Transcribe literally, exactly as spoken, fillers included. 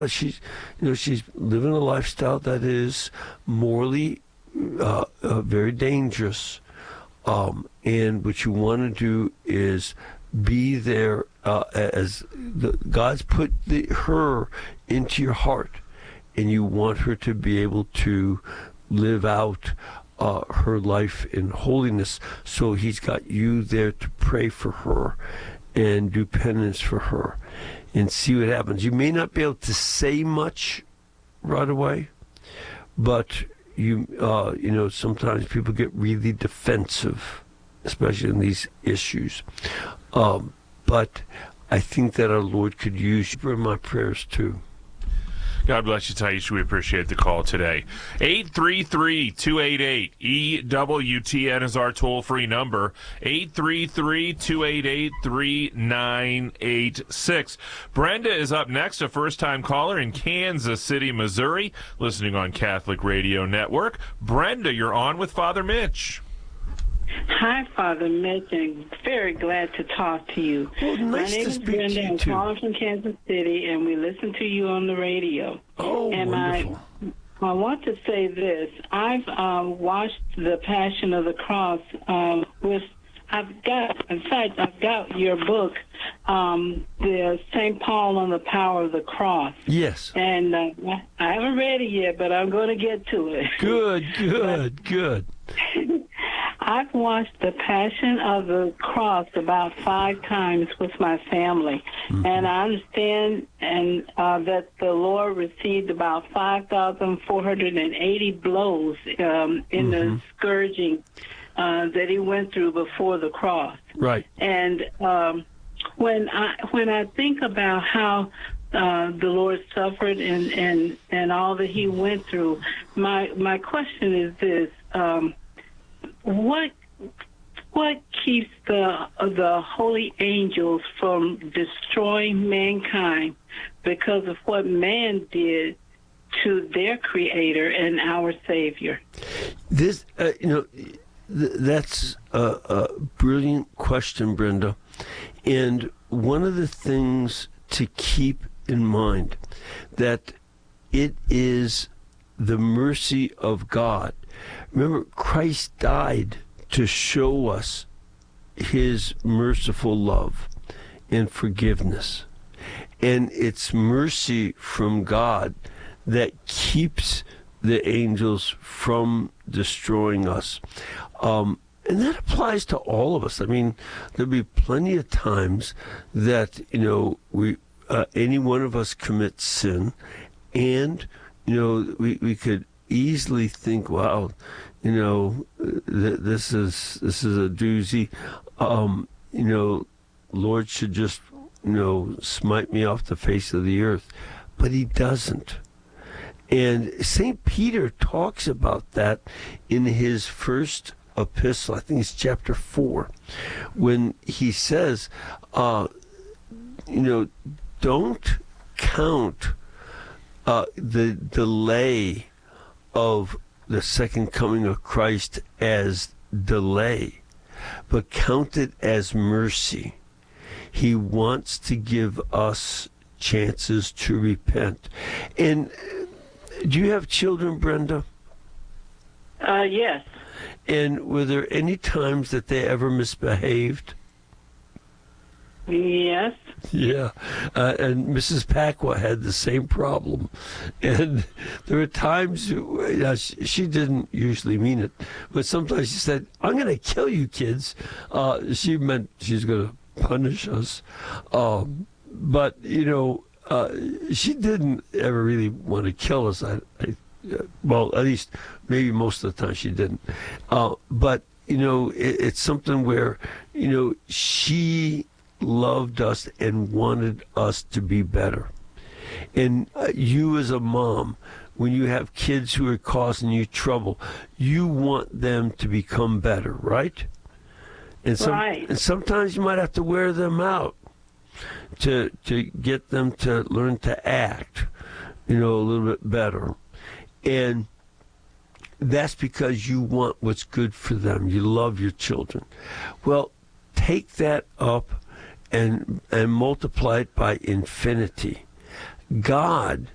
She's, you know, she's living a lifestyle that is morally uh, uh, very dangerous. Um, and what you want to do is be there uh, as the, God's put the, her into your heart, and you want her to be able to live out uh, her life in holiness. So He's got you there to pray for her and do penance for her and see what happens. You may not be able to say much right away, but you uh, you know, sometimes people get really defensive, especially in these issues. Um, but I think that our Lord could use you for my prayers too. God bless you, Taisha. We appreciate the call today. eight three three, two eight eight, E W T N is our toll-free number. eight three three, two eight eight, three nine eight six. Brenda is up next, a first-time caller in Kansas City, Missouri, listening on Catholic Radio Network. Brenda, you're on with Father Mitch. Hi, Father Mitch, and very glad to talk to you. Well, nice My name to is speak Brenda. to you I'm too. calling from Kansas City, and we listen to you on the radio. Oh, and wonderful. I, I want to say this. I've um, watched The Passion of the Cross um, with, I've got, in fact, I've got your book, um, the Saint Paul on the Power of the Cross. Yes. And uh, I haven't read it yet, but I'm going to get to it. Good, good, good. I've watched The Passion of the Cross about five times with my family, mm-hmm. and I understand and uh, that the Lord received about five thousand four hundred eighty blows um, in mm-hmm. the scourging uh, that He went through before the cross. Right. And um, when I when I think about how uh, the Lord suffered and, and, and all that He went through, my my question is this. Um, What what keeps the the holy angels from destroying mankind because of what man did to their Creator and our Savior? This, uh, you know, th- that's a, a brilliant question, Brenda. And one of the things to keep in mind that it is the mercy of God. Remember, Christ died to show us His merciful love and forgiveness. And it's mercy from God that keeps the angels from destroying us. Um, and that applies to all of us. I mean, there'll be plenty of times that, you know, we uh, any one of us commits sin, and, you know, we, we could easily think, wow, you know, th- this is this is a doozy. Um, you know, Lord should just, you know, smite me off the face of the earth. But He doesn't. And Saint Peter talks about that in his first epistle, I think it's chapter four, when he says, uh, you know, don't count uh, the delay of the second coming of Christ as delay, but count it as mercy. He wants to give us chances to repent. And do you have children, Brenda? Uh, yes. And were there any times that they ever misbehaved? Yes. Yeah, uh, and Missus Pacwa had the same problem, and there were times you know, she, she didn't usually mean it, but sometimes she said, "I'm going to kill you, kids." Uh, she meant she's going to punish us, um, but you know, uh, she didn't ever really want to kill us. I, I, well, at least maybe most of the time she didn't, uh, but you know, it, it's something where you know she loved us and wanted us to be better. And uh, you as a mom, when you have kids who are causing you trouble, you want them to become better, right? And, some, right. and sometimes you might have to wear them out to to get them to learn to act, you know, a little bit better. And that's because you want what's good for them. You love your children. Well, take that up and and multiply it by infinity. God